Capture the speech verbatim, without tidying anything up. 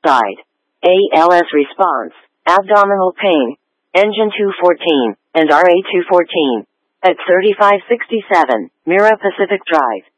side. A L S response, abdominal pain, engine two fourteen, and R A two fourteen. At thirty-five sixty-seven, Mira Pacific Drive.